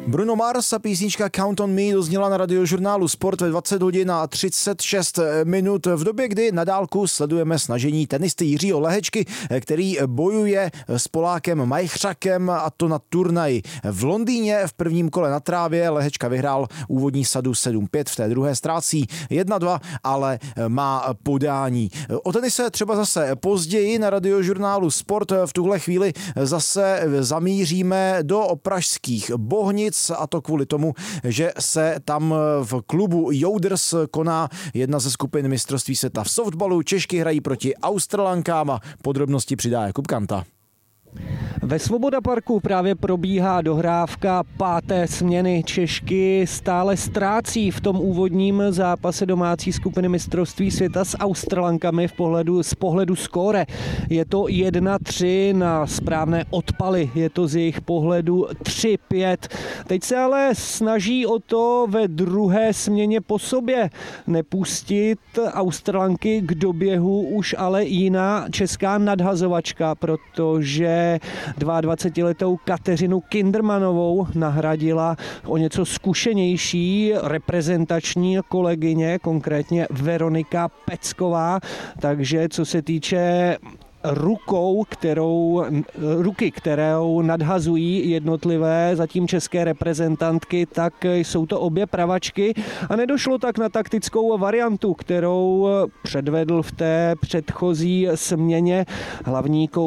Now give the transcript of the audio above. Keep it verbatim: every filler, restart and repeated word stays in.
Bruno Mars a písnička Count on Me dozněla na radiožurnálu Sport ve dvacet hodin a třicet šest minut v době, kdy na dálku sledujeme snažení tenisty Jiřího Lehečky, který bojuje s Polákem Majchřakem, a to na turnaji v Londýně. V prvním kole na trávě Lehečka vyhrál úvodní sadu sedm pět, v té druhé ztrácí jedna dva, ale má podání. O tenise třeba zase později na radiožurnálu Sport. V tuhle chvíli zase zamíříme do pražských Bohnic, a to kvůli tomu, že se tam v klubu Jouders koná jedna ze skupin mistrovství světa v softballu. Češky hrají proti Australankám a podrobnosti přidá Jakub Kanta. Ve Svoboda parku právě probíhá dohrávka páté směny. Češky stále ztrácí v tom úvodním zápase domácí skupiny mistrovství světa s Australankami v pohledu, z pohledu skóre. Je to jedna tři na správné odpaly, je to z jejich pohledu tři pět. Teď se ale snaží o to ve druhé směně po sobě nepustit Australanky k doběhu, už ale jiná česká nadhazovačka, protože dvaadvacetiletou Kateřinu Kindermanovou nahradila o něco zkušenější reprezentační kolegyně, konkrétně Veronika Pecková. Takže co se týče rukou, kterou, ruky, kterou nadhazují jednotlivé zatím české reprezentantky, tak jsou to obě pravačky a nedošlo tak na taktickou variantu, kterou předvedl v té předchozí směně hlavní